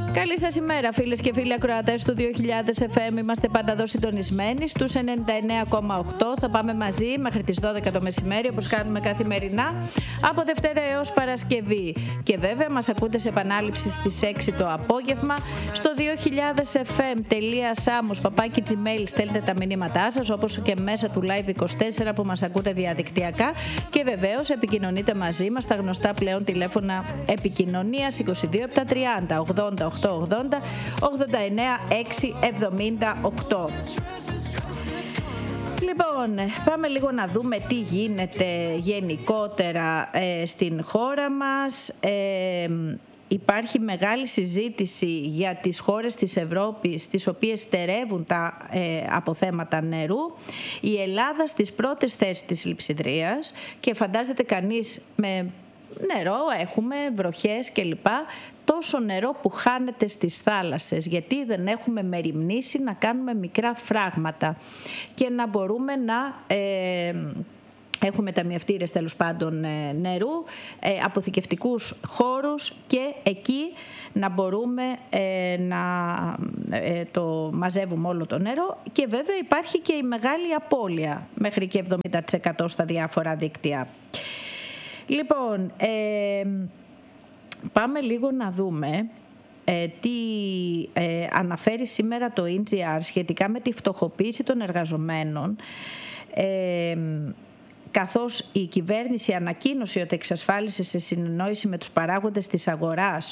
Καλή σας ημέρα, φίλες και φίλοι ακροατές του 2000 FM. Είμαστε πάντα εδώ συντονισμένοι στους 99,8. Θα πάμε μαζί μέχρι τις 12 το μεσημέρι, όπως κάνουμε καθημερινά, από Δευτέρα έως Παρασκευή. Και βέβαια μας ακούτε σε επανάληψη στις 6 το απόγευμα στο 2000fm.samos@gmail. Στέλνετε τα μηνύματά σας, όπως και μέσα του Live 24 που μας ακούτε διαδικτυακά. Και βεβαίως επικοινωνείτε μαζί μας στα γνωστά πλέον τηλέφωνα επικοινωνίας 22 730 80 880 89 678. Λοιπόν, πάμε λίγο να δούμε τι γίνεται γενικότερα στην χώρα μας. Υπάρχει μεγάλη συζήτηση για τις χώρες της Ευρώπης, τις οποίες στερεύουν τα αποθέματα νερού. Η Ελλάδα στις πρώτες θέσεις της λειψιδρίας, και φαντάζεται κανείς, με νερό έχουμε, βροχές κλπ. Τόσο νερό που χάνεται στις θάλασσες, γιατί δεν έχουμε μεριμνήσει να κάνουμε μικρά φράγματα και να μπορούμε να έχουμε ταμιευτήρες τέλος πάντων νερού, αποθηκευτικούς χώρους, και εκεί να μπορούμε να το μαζεύουμε όλο το νερό. Και βέβαια υπάρχει και η μεγάλη απώλεια, μέχρι και 70% στα διάφορα δίκτυα. Λοιπόν, πάμε λίγο να δούμε τι αναφέρει σήμερα το EGR σχετικά με τη φτωχοποίηση των εργαζομένων, καθώς η κυβέρνηση ανακοίνωσε ότι εξασφάλισε σε συνεννόηση με τους παράγοντες της αγοράς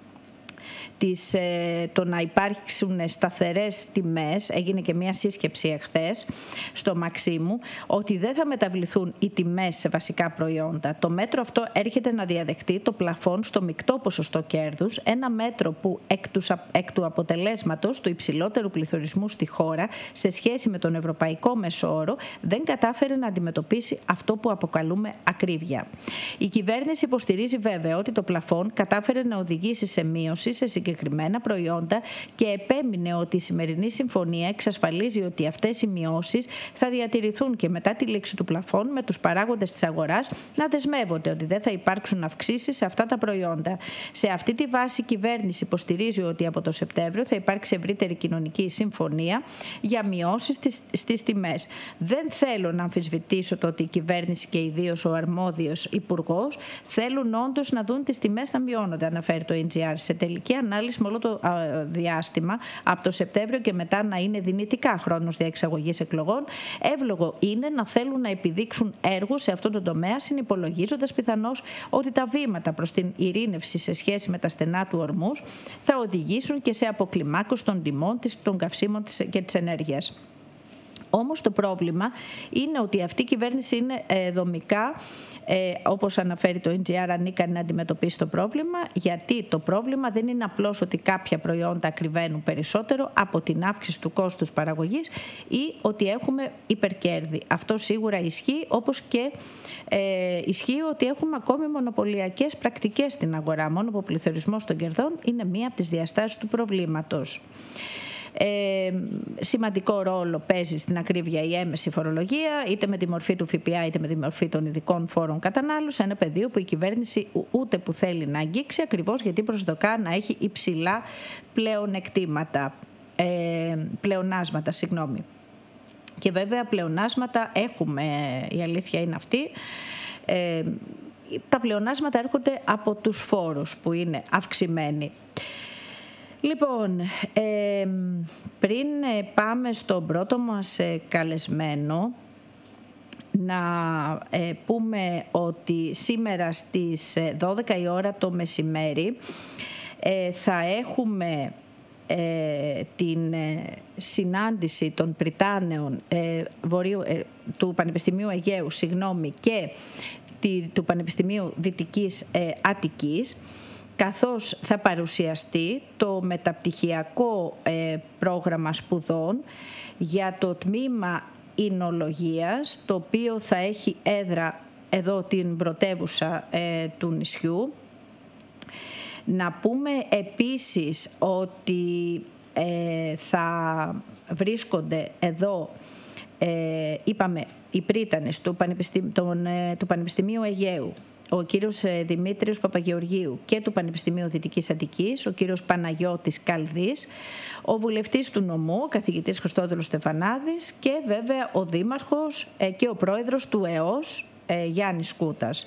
το να υπάρξουν σταθερές τιμές. Έγινε και μια σύσκεψη εχθές στο Μαξίμου, ότι δεν θα μεταβληθούν οι τιμές σε βασικά προϊόντα. Το μέτρο αυτό έρχεται να διαδεχτεί το πλαφόν στο μεικτό ποσοστό κέρδους, ένα μέτρο που εκ του αποτελέσματος του υψηλότερου πληθωρισμού στη χώρα σε σχέση με τον ευρωπαϊκό μεσόωρο δεν κατάφερε να αντιμετωπίσει αυτό που αποκαλούμε ακρίβεια. Η κυβέρνηση υποστηρίζει βέβαια ότι το πλαφόν κατάφερε να οδηγήσει σε μείωση σε συγκεκριμένα προϊόντα και επέμεινε ότι η σημερινή συμφωνία εξασφαλίζει ότι αυτές οι μειώσεις θα διατηρηθούν και μετά τη λήξη του πλαφών, με τους παράγοντες της αγοράς να δεσμεύονται ότι δεν θα υπάρξουν αυξήσεις σε αυτά τα προϊόντα. Σε αυτή τη βάση η κυβέρνηση υποστηρίζει ότι από το Σεπτέμβριο θα υπάρξει ευρύτερη κοινωνική συμφωνία για μειώσεις στις τιμές. Δεν θέλω να αμφισβητήσω το ότι η κυβέρνηση και ιδίως ο αρμόδιος υπουργός θέλουν όντως να δουν τις τιμές να μειώνονται, αναφέρει το EGR. Σε τελική ανάλυση, με όλο το διάστημα από το Σεπτέμβριο και μετά να είναι δυνητικά χρόνος διεξαγωγής εκλογών, εύλογο είναι να θέλουν να επιδείξουν έργο σε αυτό το τομέα, συνυπολογίζοντας πιθανώς ότι τα βήματα προς την ειρήνευση σε σχέση με τα στενά του ορμούς θα οδηγήσουν και σε αποκλιμάκωση των τιμών των καυσίμων και της ενέργειας. Όμως το πρόβλημα είναι ότι αυτή η κυβέρνηση είναι δομικά, όπως αναφέρει το EGR, ανίκανη να αντιμετωπίσει το πρόβλημα, γιατί το πρόβλημα δεν είναι απλώς ότι κάποια προϊόντα ακριβένουν περισσότερο από την αύξηση του κόστους παραγωγής ή ότι έχουμε υπερκέρδη. Αυτό σίγουρα ισχύει, όπως και ισχύει ότι έχουμε ακόμη μονοπωλιακές πρακτικές στην αγορά. Μόνο ο πληθωρισμός των κερδών είναι μία από τις διαστάσεις του προβλήματος. Σημαντικό ρόλο παίζει στην ακρίβεια η έμεση φορολογία, είτε με τη μορφή του ΦΠΑ είτε με τη μορφή των ειδικών φόρων κατανάλωσης, ένα πεδίο που η κυβέρνηση ούτε που θέλει να αγγίξει, ακριβώς γιατί προσδοκά να έχει υψηλά πλεονάσματα. Και βέβαια πλεονάσματα έχουμε, η αλήθεια είναι αυτή. Τα πλεονάσματα έρχονται από τους φόρους που είναι αυξημένοι. Λοιπόν, πριν πάμε στον πρώτο μας καλεσμένο, να πούμε ότι σήμερα στις 12 η ώρα το μεσημέρι θα έχουμε την συνάντηση των Πριτάνεων του Πανεπιστημίου Αιγαίου και του Πανεπιστημίου Δυτικής Αττικής, καθώς θα παρουσιαστεί το μεταπτυχιακό πρόγραμμα σπουδών για το τμήμα Ινολογίας, το οποίο θα έχει έδρα εδώ την πρωτεύουσα του νησιού. Να πούμε επίσης ότι θα βρίσκονται εδώ, είπαμε, οι πρίτανες του Πανεπιστημίου Αιγαίου, ο κύριος Δημήτριος Παπαγεωργίου και του Πανεπιστημίου Δυτικής Αττικής, ο κύριος Παναγιώτης Καλδής, ο βουλευτής του νομού, ο καθηγητής Χριστόδουλος Στεφανάδης και βέβαια ο δήμαρχος και ο πρόεδρος του ΕΟΣ, Γιάννης Κούτας.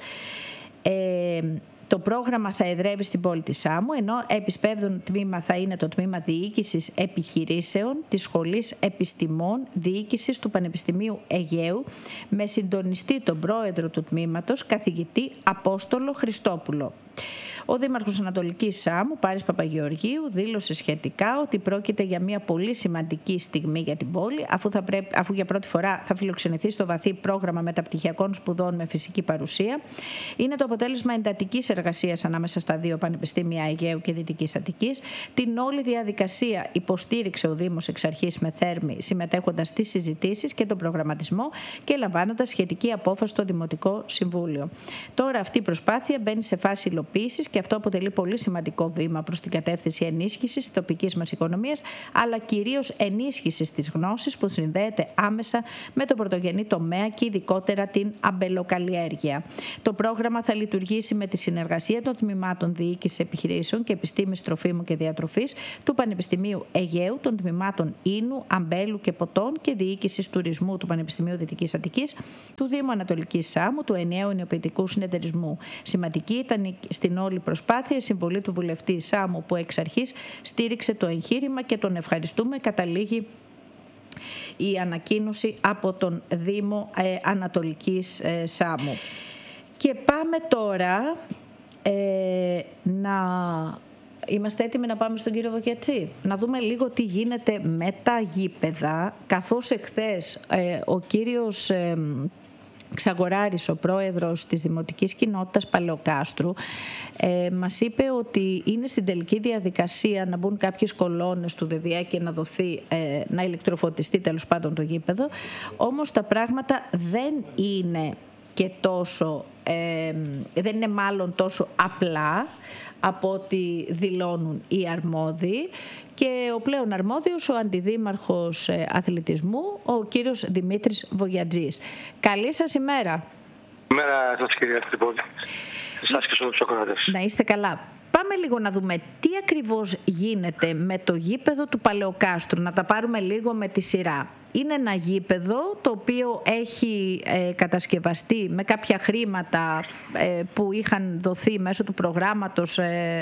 Το πρόγραμμα θα εδρεύει στην πόλη της Σάμου, ενώ επισπεύδον τμήμα θα είναι το τμήμα Διοίκησης Επιχειρήσεων της Σχολής Επιστημών Διοίκησης του Πανεπιστημίου Αιγαίου, με συντονιστή τον πρόεδρο του τμήματος, καθηγητή Απόστολο Χριστόπουλο. Ο Δήμαρχος Ανατολικής Σάμου, Πάρης Παπαγεωργίου, δήλωσε σχετικά ότι πρόκειται για μια πολύ σημαντική στιγμή για την πόλη, αφού για πρώτη φορά θα φιλοξενηθεί στο βαθύ πρόγραμμα μεταπτυχιακών σπουδών με φυσική παρουσία. Είναι το αποτέλεσμα εντατικής εργασίας ανάμεσα στα δύο πανεπιστήμια Αιγαίου και Δυτικής Αττικής. Την όλη διαδικασία υποστήριξε ο Δήμος εξ αρχής με θέρμη, συμμετέχοντας στις συζητήσεις και τον προγραμματισμό και λαμβάνοντας σχετική απόφαση στο Δημοτικό Συμβούλιο. Τώρα αυτή η προσπάθεια μπαίνει σε φάση υλοποίησης και αυτό αποτελεί πολύ σημαντικό βήμα προς την κατεύθυνση ενίσχυσης της τοπικής μας οικονομίας, αλλά κυρίως ενίσχυσης της γνώσης που συνδέεται άμεσα με το πρωτογενή τομέα και ειδικότερα την αμπελοκαλλιέργεια. Το πρόγραμμα θα λειτουργήσει με τη συνεργασία των τμήματων Διοίκησης Επιχειρήσεων και Επιστήμης Τροφίμου και Διατροφής του Πανεπιστημίου Αιγαίου, των τμήματων Ίνου, Αμπέλου και Ποτών και Διοίκησης Τουρισμού του Πανεπιστημίου Δυτικής Αττικής, του Δήμου Ανατολικής Σάμου, του Ενιαίου Ενοιοποιητικού Συνεταιρισμού. Σημαντική ήταν στην όλη προσπάθεια η συμβολή του βουλευτή Σάμου, που εξ αρχής στήριξε το εγχείρημα και τον ευχαριστούμε. Καταλήγει η ανακοίνωση από τον Δήμο Ανατολικής Σάμου. Και πάμε τώρα να... Είμαστε έτοιμοι να πάμε στον κύριο Βοκιατσή, να δούμε λίγο τι γίνεται με τα γήπεδα, καθώς εχθές ο κύριος Ξαγοράρης, ο πρόεδρος της Δημοτικής Κοινότητας Παλαιοκάστρου, μας είπε ότι είναι στην τελική διαδικασία να μπουν κάποιες κολόνες του ΔΔΕ και να δοθεί, να ηλεκτροφωτιστεί τέλος πάντων το γήπεδο. Όμως τα πράγματα δεν είναι και τόσο, δεν είναι μάλλον τόσο απλά από ό,τι δηλώνουν οι αρμόδιοι, και ο πλέον αρμόδιος, ο αντιδήμαρχος αθλητισμού, ο κύριος Δημήτρης Βογιατζής. Καλή σας ημέρα. Ημέρα σας, κυρία Στυπόλη. Εσάς και στους ακροατές. Να είστε καλά. Πάμε λίγο να δούμε τι ακριβώς γίνεται με το γήπεδο του Παλαιοκάστρου, να τα πάρουμε λίγο με τη σειρά. Είναι ένα γήπεδο το οποίο έχει κατασκευαστεί με κάποια χρήματα που είχαν δοθεί μέσω του προγράμματος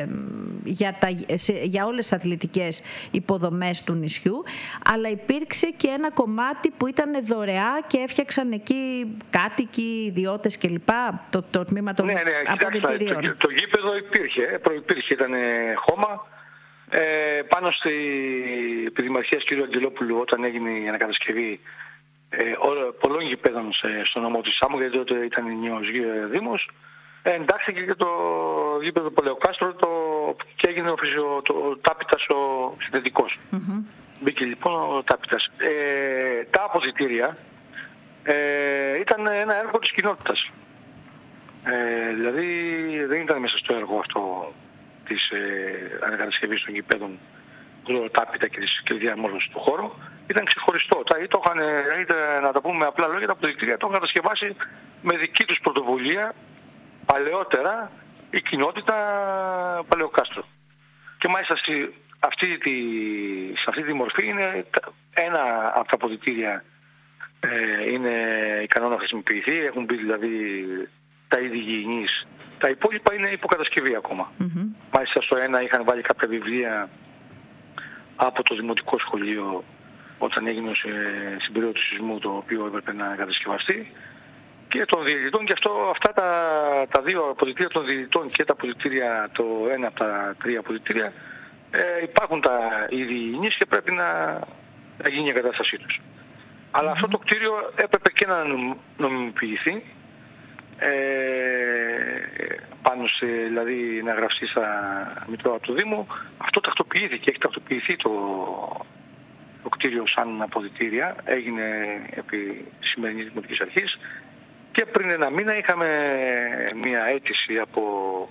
για όλες τις αθλητικές υποδομές του νησιού, αλλά υπήρξε και ένα κομμάτι που ήταν δωρεά και έφτιαξαν εκεί κάτοικοι, ιδιώτες κλπ. Το τμήμα των αποδυτηρίων. Το γήπεδο προϋπήρχε, ήταν χώμα. Πάνω στη επιδημαρχία του κ. Αγγελόπουλου, όταν έγινε η ανακατασκευή πολλών γηπέδων στον νομό της Σάμου, γιατί τότε ήταν νέος δήμος, εντάχθηκε και το γήπεδο Παλαιοκάστρο και έγινε ο τάπητας ο συνθετικός. Μπήκε λοιπόν ο τάπητας. Τα αποδυτήρια ήταν ένα έργο της κοινότητας. Δηλαδή δεν ήταν μέσα στο έργο αυτό της ανακατασκευής των γηπέδων τάπητα και της διαμόρφωσης του χώρου. Ήταν ξεχωριστό. Το είχαν, να τα πούμε απλά λόγια, τα αποδυτήρια το είχαν κατασκευάσει με δική τους πρωτοβουλία παλαιότερα η κοινότητα Παλαιοκάστρο. Και μάλιστα σε αυτή τη μορφή είναι ένα από τα αποδυτήρια είναι ικανό να χρησιμοποιηθεί. Έχουν μπει δηλαδή τα είδη υγιεινής. Τα υπόλοιπα είναι υποκατασκευή ακόμα. Μάλιστα στο ένα είχαν βάλει κάποια βιβλία από το Δημοτικό Σχολείο όταν έγινε στην περίοδο του σεισμού, το οποίο έπρεπε να κατασκευαστεί, και των διαιτητών. Και αυτά τα δύο αποδυτήρια των διαιτητών και τα αποδυτήρια, το ένα από τα τρία αποδυτήρια, υπάρχουν τα είδη υγιεινής και πρέπει να γίνει η εγκατάστασή τους. Αλλά αυτό το κτίριο έπρεπε και να νομιμοποιηθεί, πάνω δηλαδή να γραφτεί στα μητρώα του Δήμου. Αυτό τακτοποιήθηκε, έχει τακτοποιηθεί το κτίριο σαν αποδυτήρια, έγινε επί σημερινής Δημοτικής Αρχής, και πριν ένα μήνα είχαμε μια αίτηση από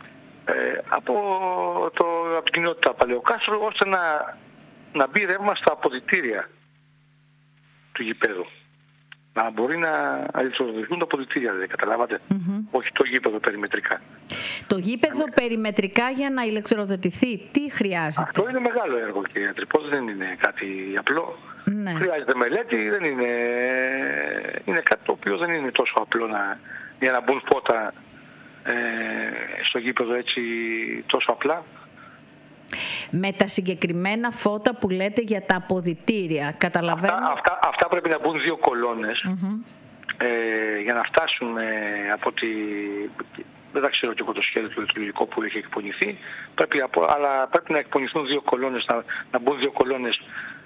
την κοινότητα Παλαιοκάστρου ώστε να μπει ρεύμα στα αποδυτήρια του γηπέδου. Να μπορεί να ηλεκτροδοτηθούν τα αποδυτήρια, δηλαδή, καταλάβατε. Όχι το γήπεδο περιμετρικά. Το γήπεδο περιμετρικά για να ηλεκτροδοτηθεί, τι χρειάζεται? Αυτό είναι μεγάλο έργο, κύριε Τρυπώτη, δεν είναι κάτι απλό. Ναι. Χρειάζεται μελέτη, δεν είναι... είναι κάτι το οποίο δεν είναι τόσο απλό για να μπουν φώτα στο γήπεδο έτσι τόσο απλά. Με τα συγκεκριμένα φώτα που λέτε για τα αποδυτήρια, καταλαβαίνω. Αυτά πρέπει να μπουν 2 κολόνες για να φτάσουν από τη... Δεν θα ξέρω και εγώ το σχέδιο του ηλεκτρολογικού που έχει εκπονηθεί, αλλά πρέπει να εκπονηθούν 2 κολόνες, να μπουν 2 κολόνες,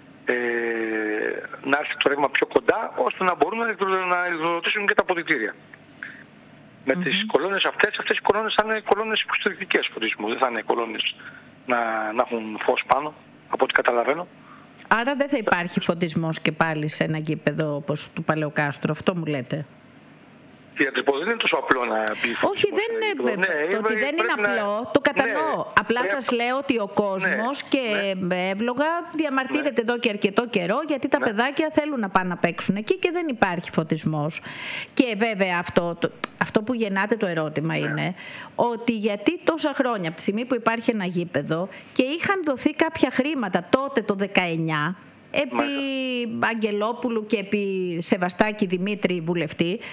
να έρθει το ρεύμα πιο κοντά, ώστε να μπορούν να ηλεκτροδοτήσουν και τα αποδυτήρια. Με τις κολόνες αυτές οι κολόνες θα είναι κολόνες υποστηρικτικές φωτισμού, δεν θα είναι κολόνες να έχουν φως πάνω, από ό,τι καταλαβαίνω. Άρα δεν θα υπάρχει φωτισμός και πάλι σε ένα γήπεδο όπως του Παλαιοκάστρου, αυτό μου λέτε? Κύριε Τρυπώτη, δεν είναι τόσο απλό να πει. Όχι, δεν είναι. Το ότι δεν είναι απλό, το κατανοώ. Απλά σας λέω ότι ο κόσμος και εύλογα διαμαρτύρεται εδώ και αρκετό καιρό, γιατί τα παιδάκια θέλουν να πάνε να παίξουν εκεί και δεν υπάρχει φωτισμός. Και βέβαια αυτό που γεννάται το ερώτημα είναι ότι γιατί τόσα χρόνια, από τη στιγμή που υπάρχει ένα γήπεδο και είχαν δοθεί κάποια χρήματα τότε το 19, επί Αγγελόπουλου και επί Σεβαστάκη Δημήτρη βουλευτή,